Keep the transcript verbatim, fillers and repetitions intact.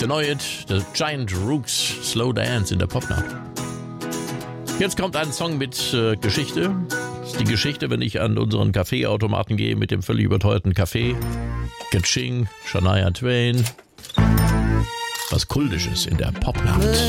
the Know It, The Giant Rooks, Slow Dance in der Popnacht. Jetzt kommt ein Song mit äh, Geschichte. Das ist die Geschichte, wenn ich an unseren Kaffeeautomaten gehe mit dem völlig überteuerten Kaffee. Kaching, Shania Twain. Was Kultisches in der Popnacht.